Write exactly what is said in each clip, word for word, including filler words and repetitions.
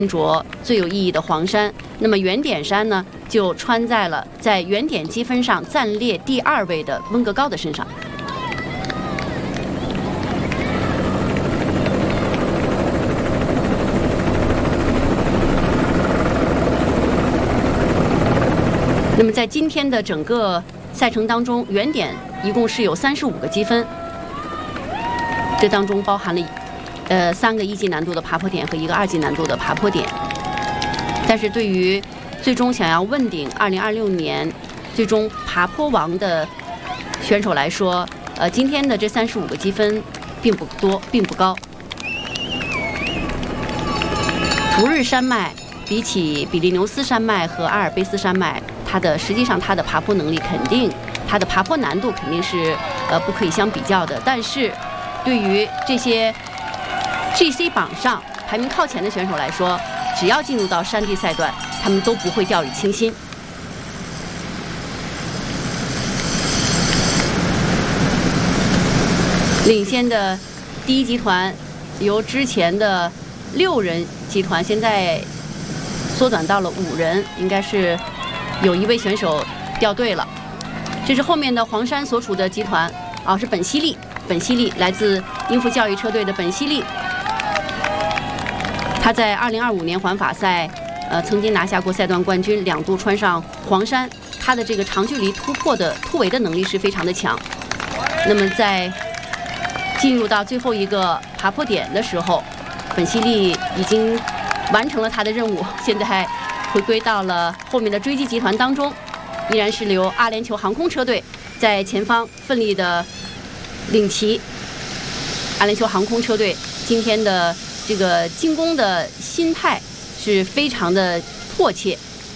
着最有意义的黄衫，那么圆点衫呢，就穿在了在圆点积分上暂列第二位的温格高的身上。那么在今天的整个赛程当中，圆点一共是有三十五个积分，这当中包含了。 呃，三个一级难度的爬坡点和一个二级难度的爬坡点，但是对于最终想要问鼎二零二六年最终爬坡王的选手来说，呃，今天的这三十五个积分并不多，并不高。福日山脉比起比利牛斯山脉和阿尔卑斯山脉，它的实际上它的爬坡能力肯定，它的爬坡难度肯定是呃不可以相比较的。但是对于这些 G C 榜上排名靠前的选手来说，只要进入到山地赛段，他们都不会掉以轻心。领先的第一集团由之前的六人集团，现在缩短到了五人，应该是有一位选手掉队了。这是后面的黄山所处的集团，啊，是本希利，本希利来自英孚教育车队的本希利。 他在二零二五年环法赛，呃，曾经拿下过赛段冠军，两度穿上黄衫。他的这个长距离突破的突围的能力是非常的强。那么在进入到最后一个爬坡点的时候，本希利已经完成了他的任务，现在回归到了后面的追击集团当中，依然是由阿联酋航空车队在前方奋力的领骑。阿联酋航空车队今天的 这个进攻的心态是非常的迫切。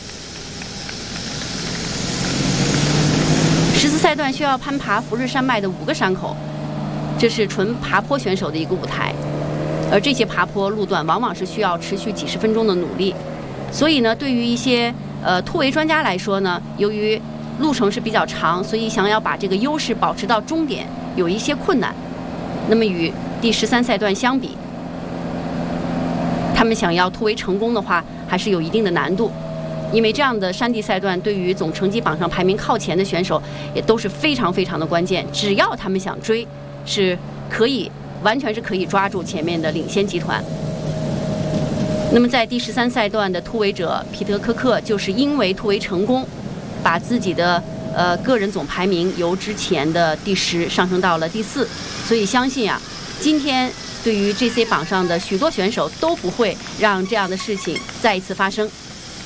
十次赛段需要攀爬福日山脉的五个山口，这是纯爬坡选手的一个舞台。而这些爬坡路段往往是需要持续几十分钟的努力，所以呢，对于一些呃突围专家来说呢，由于路程是比较长，所以想要把这个优势保持到终点有一些困难。那么与第十三赛段相比， 他们想要突围成功的话，还是有一定的难度，因为这样的山地赛段对于总成绩榜上排名靠前的选手也都是非常非常的关键。只要他们想追，是可以完全是可以抓住前面的领先集团。那么在第十三赛段的突围者皮特科克，就是因为突围成功，把自己的呃个人总排名由之前的第十上升到了第四，所以相信啊，今天 对于 G C 榜上的许多选手都不会让这样的事情再一次发生。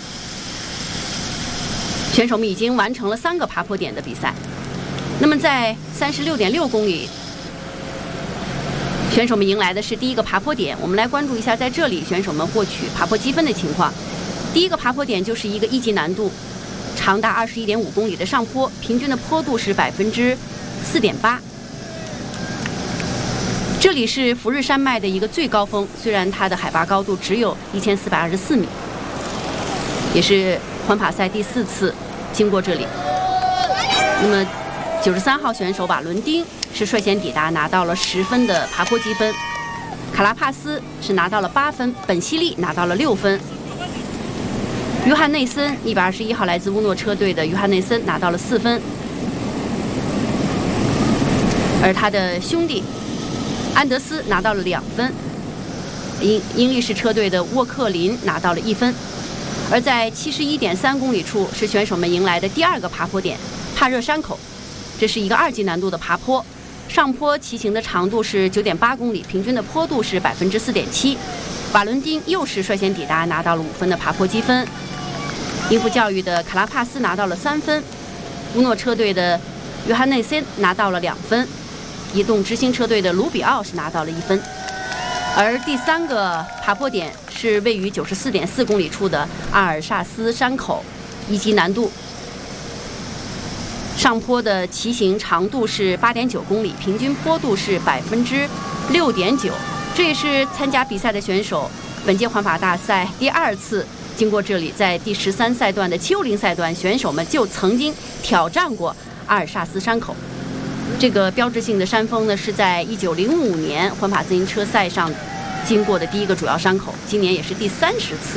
选手们已经完成了三个爬坡点的比赛。那么在三十六点六公里，选手们迎来的是第一个爬坡点。我们来关注一下在这里选手们获取爬坡积分的情况。第一个爬坡点就是一个一级难度，长达二十一点五公里的上坡，平均的坡度是百分之四点八。 这里是福日山脉的一个最高峰，虽然它的海拔高度只有一千四百二十四米，也是环法赛第四次经过这里。那么，九十三号选手瓦伦丁是率先抵达，拿到了十分的爬坡积分；卡拉帕斯是拿到了八分，本希利拿到了六分。约翰内森一百二十一号来自乌诺车队的约翰内森拿到了四分，而他的兄弟 安德斯拿到了两分，英英力士车队的沃克林拿到了一分，而在七十一点三公里处是选手们迎来的第二个爬坡点帕热山口，这是一个二级难度的爬坡，上坡骑行的长度是九点八公里，平均的坡度是百分之四点七。瓦伦丁又是率先抵达，拿到了五分的爬坡积分。英孚教育的卡拉帕斯拿到了三分，乌诺车队的约翰内森拿到了两分。 移动之星车队的卢比奥是拿到了一分，而第三个爬坡点是位于九十四点四公里处的阿尔萨斯山口，一级难度，上坡的骑行长度是八点九公里，平均坡度是百分之六点九。这也是参加比赛的选手本届环法大赛第二次经过这里，在第十三赛段的七六零赛段，选手们就曾经挑战过阿尔萨斯山口。 这个标志性的山峰呢，是在一九零五年环法自行车赛上经过的第一个主要山口，今年也是第三十次。